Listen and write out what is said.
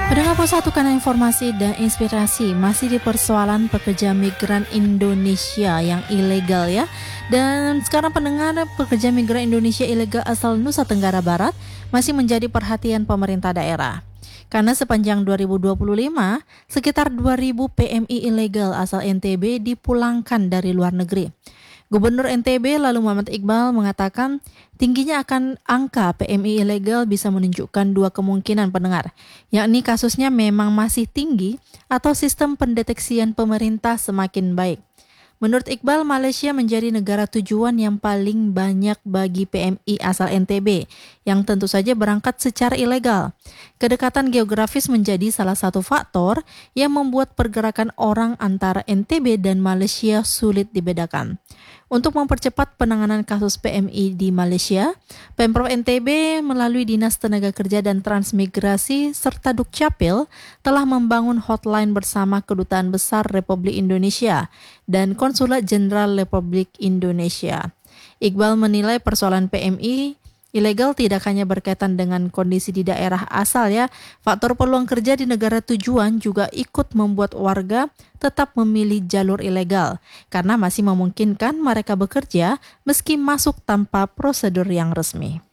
Pendengar Persatukan Informasi dan Inspirasi masih di persoalan pekerja migran Indonesia yang ilegal ya. Dan sekarang pendengar, pekerja migran Indonesia ilegal asal Nusa Tenggara Barat masih menjadi perhatian pemerintah daerah. Karena sepanjang 2025, sekitar 2.000 PMI ilegal asal NTB dipulangkan dari luar negeri. Gubernur NTB lalu Muhammad Iqbal mengatakan tingginya akan angka PMI ilegal bisa menunjukkan dua kemungkinan pendengar, yakni kasusnya memang masih tinggi atau sistem pendeteksian pemerintah semakin baik. Menurut Iqbal, Malaysia menjadi negara tujuan yang paling banyak bagi PMI asal NTB, yang tentu saja berangkat secara ilegal. Kedekatan geografis menjadi salah satu faktor yang membuat pergerakan orang antara NTB dan Malaysia sulit dibedakan. Untuk mempercepat penanganan kasus PMI di Malaysia, Pemprov NTB melalui Dinas Tenaga Kerja dan Transmigrasi serta Dukcapil telah membangun hotline bersama Kedutaan Besar Republik Indonesia dan Konsulat Jenderal Republik Indonesia. Iqbal menilai persoalan PMI ilegal tidak hanya berkaitan dengan kondisi di daerah asal ya, faktor peluang kerja di negara tujuan juga ikut membuat warga tetap memilih jalur ilegal karena masih memungkinkan mereka bekerja meski masuk tanpa prosedur yang resmi.